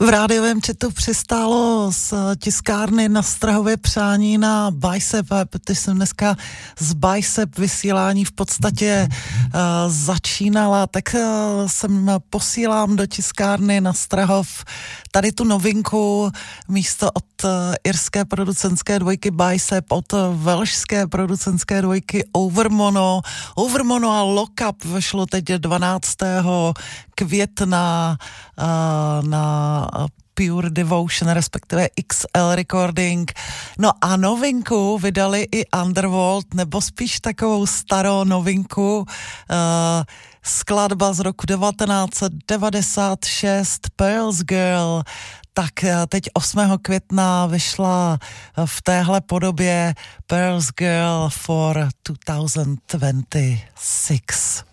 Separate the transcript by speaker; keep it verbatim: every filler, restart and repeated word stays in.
Speaker 1: V rádiovém chatu přistálo z tiskárny na Strahově přání na Bicep, protože jsem dneska z Bicep vysílání v podstatě uh, začínala, tak uh, jsem posílám do tiskárny na Strahov tady tu novinku místo od uh, irské producentské dvojky Bicep, od uh, velšské producentské dvojky Overmono. Overmono a Lock Up vyšlo teď dvanáctého května uh, na Pure Devotion, respektive X L Recording. No a novinku vydali i Underworld, nebo spíš takovou starou novinku, uh, skladba z roku devatenáct set devadesát šest, Pearls Girl. Tak teď osmého května vyšla v téhle podobě Pearls Girl for dva tisíce dvacet šest.